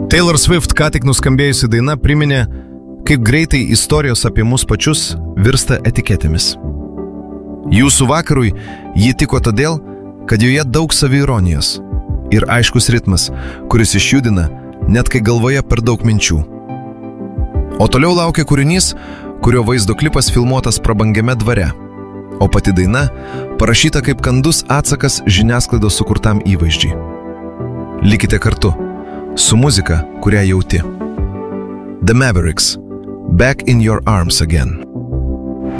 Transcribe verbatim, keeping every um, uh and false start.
Taylor Swift ką tik nuskambėjusi daina priminė, kaip greitai istorijos apie mus pačius virsta etiketėmis. Jūsų vakarui ji tiko todėl, kad joje daug saviironijos ir aiškus ritmas, kuris išjudina, net kai galvoje per daug minčių. O toliau laukia kūrinys, kurio vaizdo klipas filmuotas prabangiame dvare, o pati daina parašyta kaip kandus atsakas žiniasklaidos sukurtam įvaizdžiui. Likite kartu su muzika, kurią jauti. The Mavericks, Back in Your Arms Again.